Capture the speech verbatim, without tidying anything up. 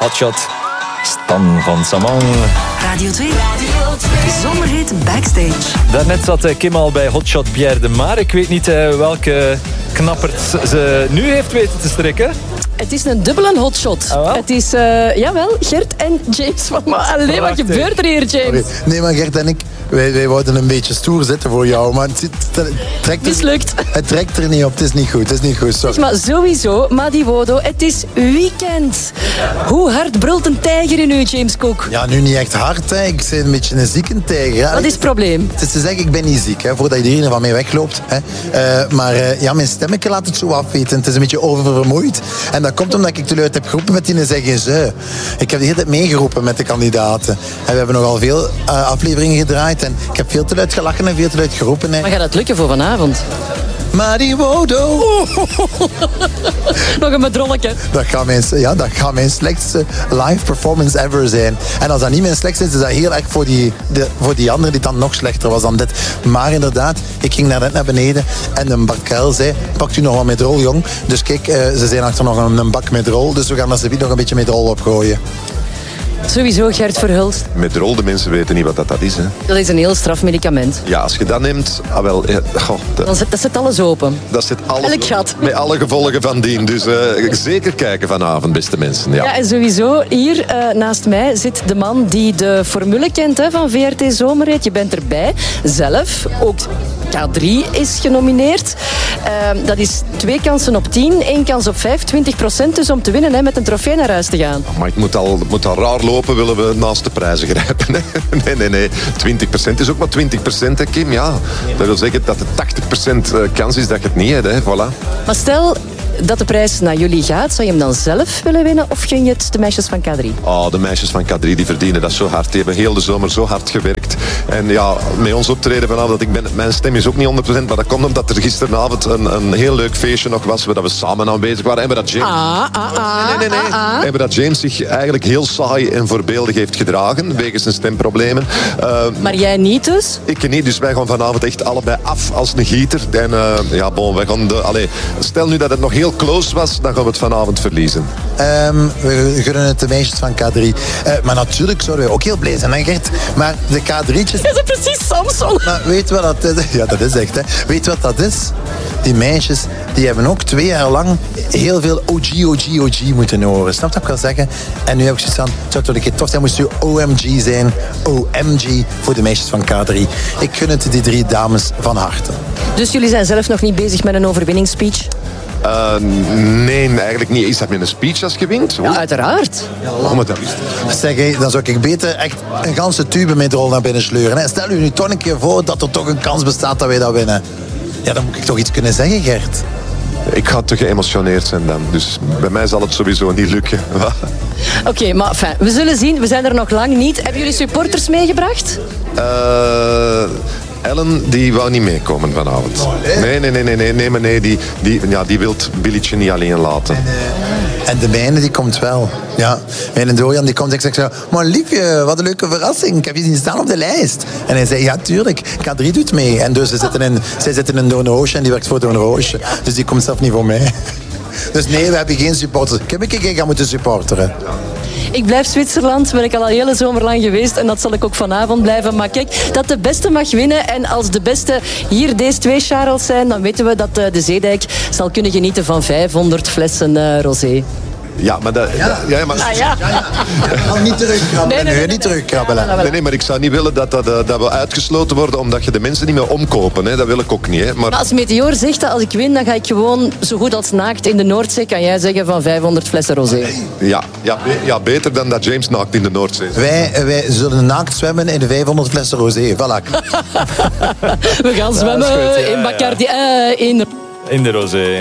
Hotshot. Stan van Samang. Radio twee. Radio twee. Zomerhit Backstage. Daarnet zat Kim al bij Hotshot Pierre de Maar. Ik weet niet welke knappert ze nu heeft weten te strikken. Het is een dubbele hotshot. Ah, het is, uh, jawel, Gert en James. Van, maar allee, wat gebeurt er hier, James? Sorry. Nee, maar Gert en ik, wij, wij wouden een beetje stoer zitten voor jou. Maar het, het, trekt er, Mislukt. Het trekt er niet op. Het is niet goed. Het is niet goed. Sorry. Maar sowieso, Madi Wodo, het is weekend. Hoe hard brult een tijger in u, James Cook? Ja, nu niet echt hard. Hè. Ik ben een beetje een zieke tijger. Hè. Wat is het probleem? Het is te zeggen, ik ben niet ziek, hè, voordat iedereen van mij wegloopt. Hè. Uh, maar uh, ja, mijn stemmetje laat het zo afweten. Het is een beetje oververmoeid. En dat komt omdat ik te luid heb geroepen met die zeggen ze. Ik heb de hele tijd meegeroepen met de kandidaten. En we hebben nogal veel uh, afleveringen gedraaid. En ik heb veel te luid gelachen en veel te luid geroepen. Hè. Maar gaat dat lukken voor vanavond? Madi Wodo. Nog een bedrolletje. Dat gaat mijn, ja, dat gaat mijn slechtste live performance ever zijn. En als dat niet mijn slechtste is, is dat heel erg voor die, de, voor die andere die dan nog slechter was dan dit. Maar inderdaad, ik ging daar net naar beneden en een Bart Kuil zei, pakt u nog wat met rol, jong. Dus kijk, uh, ze zijn achter nog een, een bak met rol, dus we gaan alsjeblieft nog een beetje met rol opgooien. Sowieso Gert Verhulst. Met rol, de mensen weten niet wat dat, dat is. Hè. Dat is een heel strafmedicament. Ja, als je dat neemt, ah, wel, eh, goh, de, Dan zet, dat zet alles open. dat zit alles Elk gat. met alle gevolgen van dien. Dus uh, zeker kijken vanavond, beste mensen. Ja, Ja, en sowieso, hier uh, naast mij zit de man die de formule kent hè, van V R T Zomerhit. Je bent erbij. Zelf, ook K drie is genomineerd. Uh, dat is twee kansen op tien, één kans op vijf, twintig procent dus om te winnen hè, met een trofee naar huis te gaan. maar het moet, al, het moet al raar lopen, willen we naast de prijzen grijpen. Hè. Nee, nee, nee. twintig procent is ook maar twintig procent, hè, Kim. Ja, dat wil zeggen dat de tachtig procent kans is dat je het niet hebt. Hè. Voilà. Maar stel dat de prijs naar jullie gaat, zou je hem dan zelf willen winnen of gun je het de meisjes van K drie? Oh, de meisjes van K drie die verdienen dat zo hard. Die hebben heel de zomer zo hard gewerkt. En ja, met ons optreden vanavond, ik ben, mijn stem is ook niet honderd procent, maar dat komt omdat er gisteravond een, een heel leuk feestje nog was, waar we samen aanwezig waren. En waar dat James... Ah, ah, ah, nee, nee, nee. ah, ah. En waar dat James zich eigenlijk heel saai en voorbeeldig heeft gedragen, wegens zijn stemproblemen. Uh, Maar jij niet dus? Ik niet, dus wij gaan vanavond echt allebei af als een gieter. En uh, ja, bon, wij gaan de... Allez, stel nu dat het nog heel close was, dan gaan we het vanavond verliezen. Um, we gunnen het de meisjes van K drie. Uh, maar natuurlijk zouden wij ook heel blij zijn, hè Gert? Maar de K drietjes... Jij bent precies Samson. Maar weet je wat dat is? Ja, dat is echt, hè. Weet je wat dat is? Die meisjes, die hebben ook twee jaar lang heel veel O G, O G, O G moeten horen. Snap je wat ik wil zeggen? En nu heb ik zoiets van, het zou toch een keer tof zijn, moest u O M G zijn. O M G voor de meisjes van K drie. Ik gun het die drie dames van harte. Dus jullie zijn zelf nog niet bezig met een overwinningsspeech? Uh, nee, eigenlijk niet. Is dat met een speech als je wint? Ja, uiteraard. Oh, maar dat is... Zeg, hé, dan zou ik beter echt een ganse tube met rol naar binnen sleuren. Hè. Stel u nu toch een keer voor dat er toch een kans bestaat dat wij dat winnen. Ja, dan moet ik toch iets kunnen zeggen, Gert. Ik ga te geëmotioneerd zijn dan. Dus bij mij zal het sowieso niet lukken. Oké, okay, maar fijn, we zullen zien. We zijn er nog lang niet. Hebben jullie supporters meegebracht? Uh, Ellen, die wou niet meekomen vanavond. Oh, nee, nee, nee, nee, nee, nee, maar nee, die, die, ja, die wil Billetje niet alleen laten. En, uh, en de mijne, die komt wel. Ja, mijn Dorian, die komt en ik zeg, maar liefje, wat een leuke verrassing. Ik heb je zien staan op de lijst. En hij zei, ja, tuurlijk, K drie doet mee. En dus ze zitten in, zij zitten in Doornroosje en die werkt voor Doornroosje. Dus die komt zelf niet voor mij. Dus nee, we hebben geen supporters. Ik heb een keer gaan moeten supporteren. Ik blijf Zwitserland, ben ik al een hele zomer lang geweest en dat zal ik ook vanavond blijven. Maar kijk, dat de beste mag winnen en als de beste hier deze twee Charles zijn, dan weten we dat de Zeedijk zal kunnen genieten van vijfhonderd flessen uh, rosé. Ja, maar dat... Ja, ja, maar... Ah, ja. Ja, ja. Ja, niet terugkrabbelen. Nee, nee, nee, nee, niet terugkrabbelen. Nee, nee, maar ik zou niet willen dat, dat, dat we uitgesloten worden omdat je de mensen niet meer omkopen. Hè. Dat wil ik ook niet. Hè. Maar... Maar als Meteor zegt dat als ik win, dan ga ik gewoon zo goed als naakt in de Noordzee, kan jij zeggen van vijfhonderd flessen rosé. Ja, ja, ja, beter dan dat James naakt in de Noordzee. Wij, wij zullen naakt zwemmen in de vijfhonderd flessen rosé. Voilà. We gaan zwemmen goed, ja, in ja. Bacardi, uh, in... In de rosé.